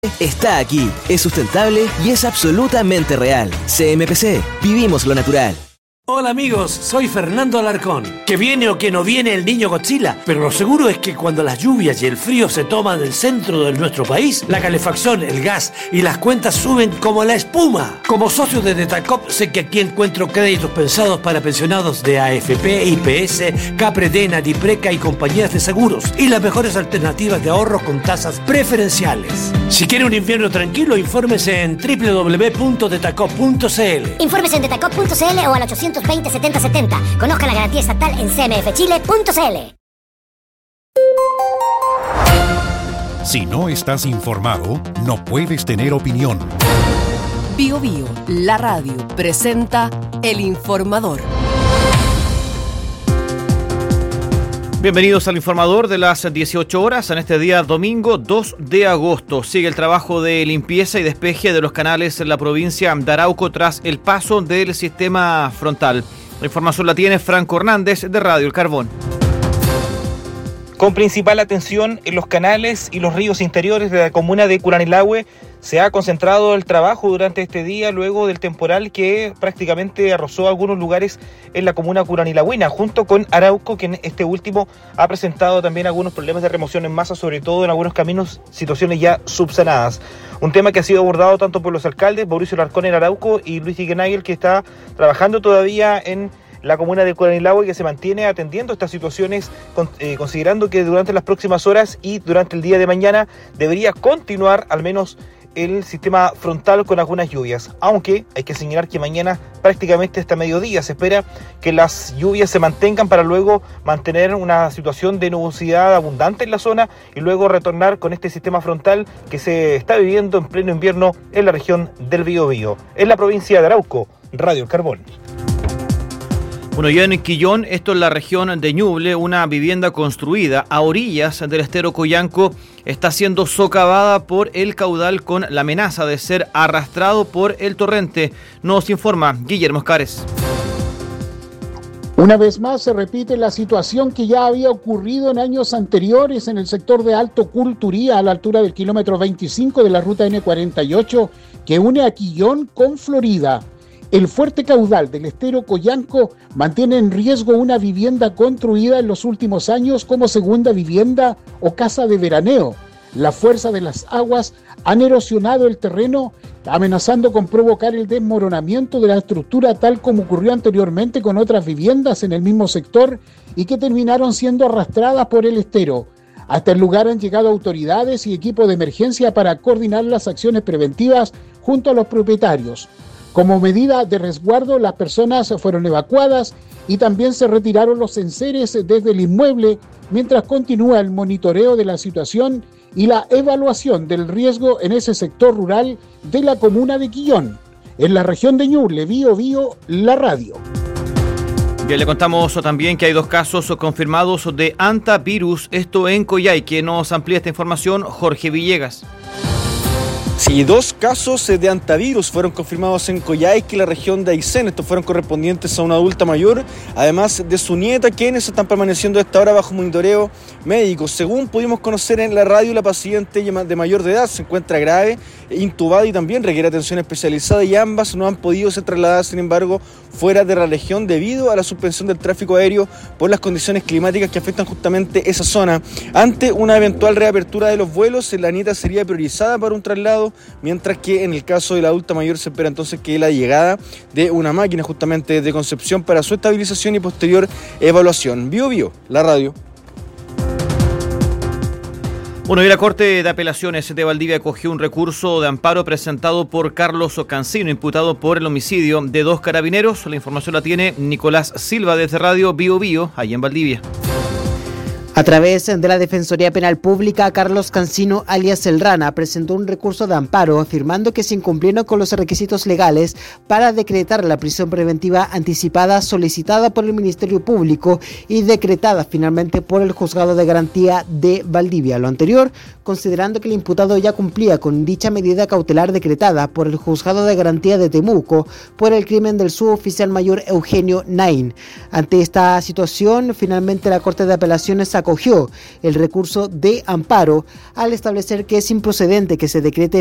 Está aquí, es sustentable y es absolutamente real. CMPC, vivimos lo natural. Hola amigos, soy Fernando Alarcón. Que viene o que no viene el niño Godzilla, pero lo seguro es que cuando las lluvias y el frío se toman el centro de nuestro país, la calefacción, el gas y las cuentas suben como la espuma. Como socio de Detacop sé que aquí encuentro créditos pensados para pensionados de AFP, IPS, Capredena, Dipreca y compañías de seguros y las mejores alternativas de ahorro con tasas preferenciales. Si quiere un invierno tranquilo, infórmese en www.detacop.cl. Infórmese en detacop.cl o al 820-7070. Conozca la garantía estatal en cmfchile.cl. Si no estás informado, no puedes tener opinión. Bio Bio, la radio, presenta El Informador. Bienvenidos al Informador de las 18 horas en este día domingo 2 de agosto. Sigue el trabajo de limpieza y despeje de los canales en la provincia de Arauco tras el paso del sistema frontal. La información la tiene Franco Hernández de Radio El Carbón. Con principal atención en los canales y los ríos interiores de la comuna de Curanilahue, se ha concentrado el trabajo durante este día luego del temporal que prácticamente arrasó algunos lugares en la comuna curanilagüina, junto con Arauco, que en este último ha presentado también algunos problemas de remoción en masa, sobre todo en algunos caminos, situaciones ya subsanadas. Un tema que ha sido abordado tanto por los alcaldes, Mauricio Larcón en Arauco y Luis Iguenagel, que está trabajando todavía en la comuna de Curanilahue, que se mantiene atendiendo estas situaciones, considerando que durante las próximas horas y durante el día de mañana debería continuar al menos el sistema frontal con algunas lluvias, aunque hay que señalar que mañana prácticamente hasta mediodía se espera que las lluvias se mantengan para luego mantener una situación de nubosidad abundante en la zona y luego retornar con este sistema frontal que se está viviendo en pleno invierno en la región del Biobío. En la provincia de Arauco, Radio El Carbón. Bueno, ya en Quillón, esto es la región de Ñuble, una vivienda construida a orillas del estero Coyanco está siendo socavada por el caudal con la amenaza de ser arrastrado por el torrente. Nos informa Guillermo Escares. Una vez más se repite la situación que ya había ocurrido en años anteriores en el sector de Alto Culturía, a la altura del kilómetro 25 de la ruta N48, que une a Quillón con Florida. El fuerte caudal del estero Coyanco mantiene en riesgo una vivienda construida en los últimos años como segunda vivienda o casa de veraneo. La fuerza de las aguas han erosionado el terreno, amenazando con provocar el desmoronamiento de la estructura, tal como ocurrió anteriormente con otras viviendas en el mismo sector y que terminaron siendo arrastradas por el estero. Hasta el lugar han llegado autoridades y equipos de emergencia para coordinar las acciones preventivas junto a los propietarios. Como medida de resguardo, las personas fueron evacuadas y también se retiraron los enseres desde el inmueble mientras continúa el monitoreo de la situación y la evaluación del riesgo en ese sector rural de la comuna de Quillón. En la región de Ñuble, Bio Bio, la radio. Ya le contamos también que hay 2 casos confirmados de antivirus, esto en Coyhaique. Nos amplía esta información Jorge Villegas. Sí, 2 casos de antivirus fueron confirmados en Coyhaique, la región de Aysén. Estos fueron correspondientes a una adulta mayor, además de su nieta, quienes están permaneciendo a esta hora bajo monitoreo médico. Según pudimos conocer en la radio, la paciente de mayor de edad se encuentra grave, intubada y también requiere atención especializada, y ambas no han podido ser trasladadas, sin embargo, fuera de la región debido a la suspensión del tráfico aéreo por las condiciones climáticas que afectan justamente esa zona. Ante una eventual reapertura de los vuelos, la nieta sería priorizada para un traslado, mientras que en el caso de la adulta mayor se espera entonces que la llegada de una máquina justamente de Concepción para su estabilización y posterior evaluación. Bio Bio, la radio. Bueno, y la Corte de Apelaciones de Valdivia acogió un recurso de amparo presentado por Carlos Cancino, imputado por el homicidio de 2 carabineros. La información la tiene Nicolás Silva desde Radio Bio Bio, allá en Valdivia. A través de la Defensoría Penal Pública, Carlos Cancino, alias El Rana, presentó un recurso de amparo afirmando que se incumplieron con los requisitos legales para decretar la prisión preventiva anticipada solicitada por el Ministerio Público y decretada finalmente por el Juzgado de Garantía de Valdivia. Lo anterior considerando que el imputado ya cumplía con dicha medida cautelar decretada por el Juzgado de Garantía de Temuco por el crimen del suboficial mayor Eugenio Nain. Ante esta situación, finalmente la Corte de Apelaciones acogió el recurso de amparo al establecer que es improcedente que se decrete